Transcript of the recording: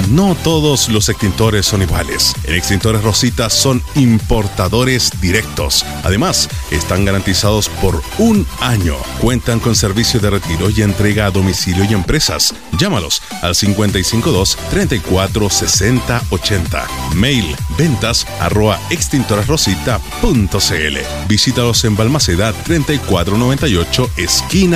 no todos los extintores son iguales. En Extintores Rosita son importadores directos. Además, están garantizados por 1 año. Cuentan con servicio de retiro y entrega a domicilio y empresas. Llámalos al 552 34 60 80. Mail ventas@extintoresrosita.cl. Visítalos en Balmaceda 3498, esquina